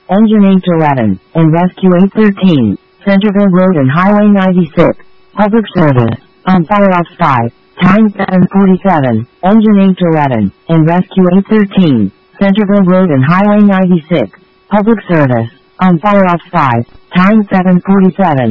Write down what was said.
Engine 811, and Rescue 813, Centerville Road and Highway 96, Public Service, on fire off 5, time 7:47, Engine 811, and Rescue 813, Centerville Road and Highway 96, Public Service, on fire off 5, time 7:47.